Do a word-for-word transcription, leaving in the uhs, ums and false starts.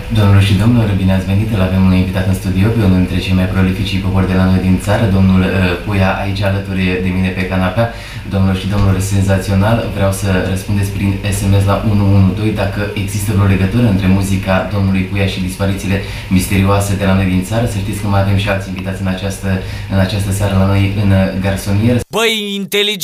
Domnilor și domnilor, bine ați venit, îl avem un invitat în studio, pe unul dintre cei mai prolifici popori de la noi din țară, domnul uh, Puia, aici alături de mine pe canapea. Domnilor și domnilor, senzațional, vreau să răspundeți prin S M S la unu unu doi dacă există vreo legătură între muzica domnului Puia și disparițiile misterioase de la noi din țară. Să știți că mai avem și alți invitați în această, în această seară la noi în garsonier. Băi, inteligent!